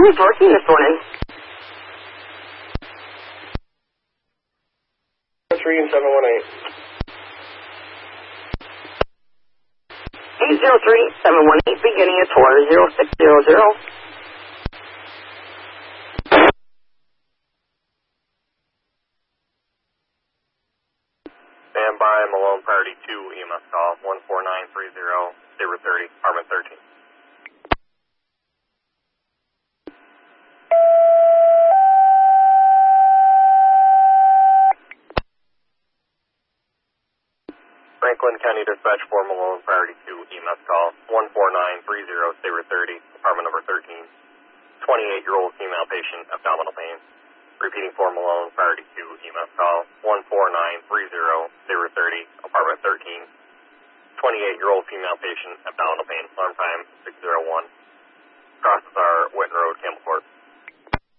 Who's working this morning? 3 and 718. 803-718, beginning at 40600. Stand by, Malone Priority 2, EMS call, 14930, Sabre 30, Department 13. Franklin County Dispatch 4, Malone Priority 2, EMS call, 14930, Sabre 30, Department number 13. 28-year-old female patient, abdominal pain. Repeating 4 Malone, Priority 2, EMS call, 14930, Sabre 30, Apartment 13. 28-year-old female patient, abdominal pain, alarm time 601.